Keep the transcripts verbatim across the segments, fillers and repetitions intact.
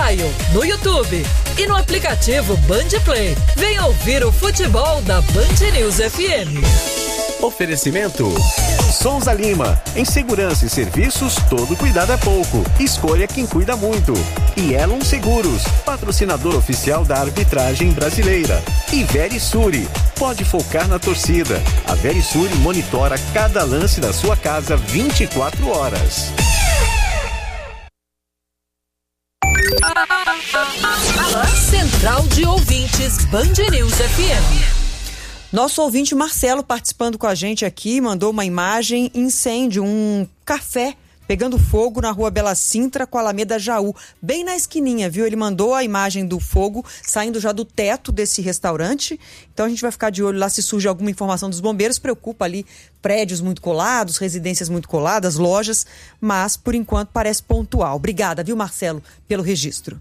mobile, no YouTube e no aplicativo Band Play. Venha ouvir o futebol da Band News F M. Oferecimento Souza Lima, em segurança e serviços, todo cuidado é pouco. Escolha quem cuida muito. E Elon Seguros, patrocinador oficial da arbitragem brasileira. E Verisure, pode focar na torcida. A Verisure monitora cada lance da sua casa vinte e quatro horas. Central de Ouvintes Band News F M. Nosso ouvinte Marcelo participando com a gente aqui, mandou uma imagem, incêndio, um café pegando fogo na rua Bela Sintra com a Alameda Jaú, bem na esquininha, viu? Ele mandou a imagem do fogo saindo já do teto desse restaurante, então a gente vai ficar de olho lá se surge alguma informação dos bombeiros. Preocupa ali prédios muito colados, residências muito coladas, lojas, mas por enquanto parece pontual. Obrigada, viu, Marcelo, pelo registro.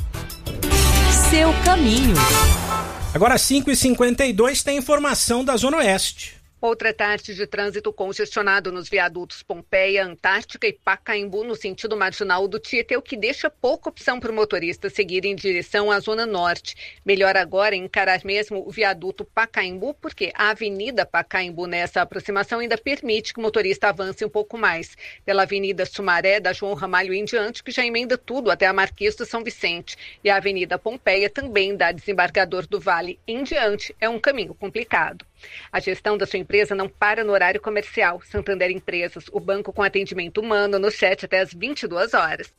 Seu caminho. Agora cinco e cinquenta e dois tem informação da Zona Oeste. Outra tarde de trânsito congestionado nos viadutos Pompeia, Antártica e Pacaembu, no sentido marginal do Tietê, o que deixa pouca opção para o motorista seguir em direção à Zona Norte. Melhor agora encarar mesmo o viaduto Pacaembu, porque a Avenida Pacaembu nessa aproximação ainda permite que o motorista avance um pouco mais. Pela Avenida Sumaré, da João Ramalho em diante, que já emenda tudo até a Marquês do São Vicente. E a Avenida Pompeia também da Desembargador do Vale em diante. É um caminho complicado. A gestão da sua empresa não para no horário comercial. Santander Empresas, o banco com atendimento humano no chat até às vinte e duas horas.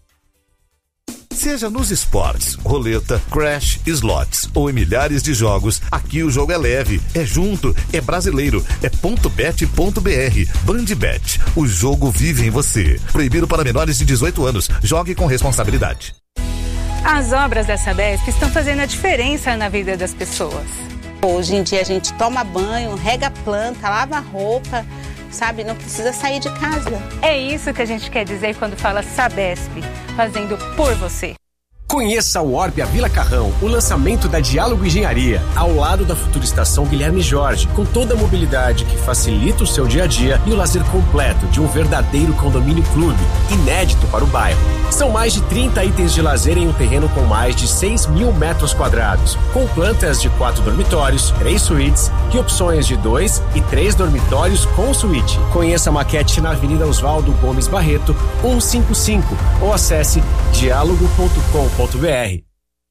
Seja nos esportes, roleta, crash, slots ou em milhares de jogos, aqui o jogo é leve, é junto, é brasileiro, é ponto bet ponto b r. Bandbet, o jogo vive em você. Proibido para menores de dezoito anos. Jogue com responsabilidade. As obras da Sabesp estão fazendo a diferença na vida das pessoas. Hoje em dia a gente toma banho, rega a planta, lava a roupa, sabe? Não precisa sair de casa. É isso que a gente quer dizer quando fala Sabesp, fazendo por você. Conheça o Orbia Vila Carrão, o lançamento da Diálogo Engenharia, ao lado da futura estação Guilherme Jorge, com toda a mobilidade que facilita o seu dia a dia e o lazer completo de um verdadeiro condomínio clube, inédito para o bairro. São mais de trinta itens de lazer em um terreno com mais de seis mil metros quadrados, com plantas de quatro dormitórios, três suítes e opções de dois e três dormitórios com suíte. Conheça a maquete na Avenida Oswaldo Gomes Barreto, cento e cinquenta e cinco, ou acesse diálogo ponto com ponto b r.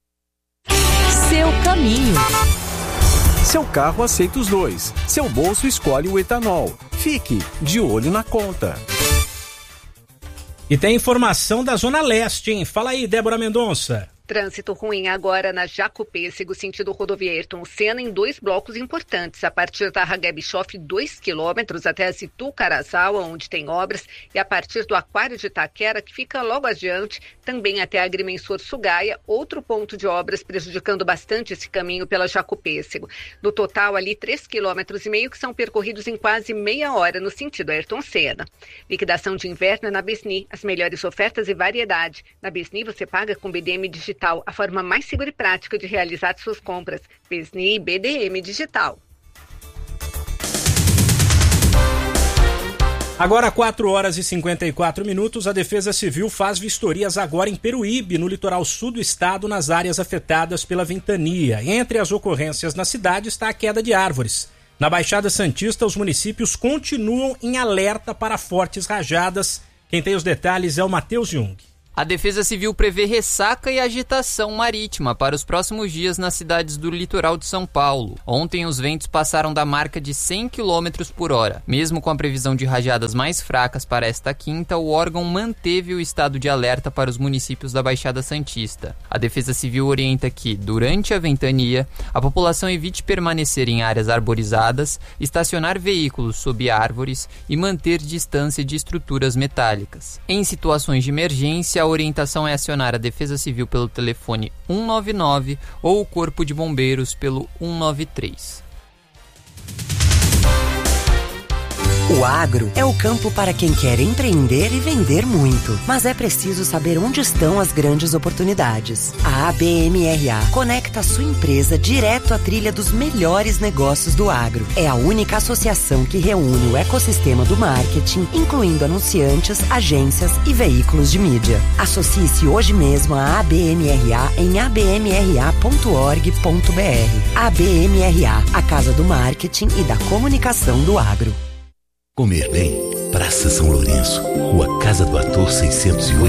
Seu caminho. Seu carro aceita os dois. Seu bolso escolhe o etanol. Fique de olho na conta. E tem informação da Zona Leste, hein? Fala aí, Débora Mendonça. Trânsito ruim agora na Jacopêssego, sentido rodovia Ayrton Senna, em dois blocos importantes, a partir da Ragué Bischoff, dois quilômetros até a Zitu Carazawa, onde tem obras, e a partir do Aquário de Itaquera, que fica logo adiante, também até a Agrimensor Sugaia, outro ponto de obras prejudicando bastante esse caminho pela Jacopêssego. No total, ali, três quilômetros e meio que são percorridos em quase meia hora no sentido Ayrton Senna. Liquidação de inverno é na Besni, as melhores ofertas e variedade. Na Besni você paga com B D M Digital, a forma mais segura e prática de realizar suas compras. Besni B D M Digital. Agora quatro horas e cinquenta e quatro minutos, a Defesa Civil faz vistorias agora em Peruíbe, no litoral sul do estado, nas áreas afetadas pela ventania. Entre as ocorrências na cidade está a queda de árvores. Na Baixada Santista, os municípios continuam em alerta para fortes rajadas. Quem tem os detalhes é o Matheus Jung. A Defesa Civil prevê ressaca e agitação marítima para os próximos dias nas cidades do litoral de São Paulo. Ontem os ventos passaram da marca de cem quilômetros por hora. Mesmo com a previsão de rajadas mais fracas para esta quinta, o órgão manteve o estado de alerta para os municípios da Baixada Santista. A Defesa Civil orienta que, durante a ventania, a população evite permanecer em áreas arborizadas, estacionar veículos sob árvores e manter distância de estruturas metálicas. Em situações de emergência, a orientação é acionar a Defesa Civil pelo telefone cento e noventa e nove ou o Corpo de Bombeiros pelo cento e noventa e três. O agro é o campo para quem quer empreender e vender muito, mas é preciso saber onde estão as grandes oportunidades. A A B M R A conecta a sua empresa direto à trilha dos melhores negócios do agro. É a única associação que reúne o ecossistema do marketing, incluindo anunciantes, agências e veículos de mídia. Associe-se hoje mesmo à A B M R A em a b m r a ponto org ponto b r. A B M R A, a casa do marketing e da comunicação do agro. Comer bem, Praça São Lourenço, Rua Casa do Ator seiscentos e oito.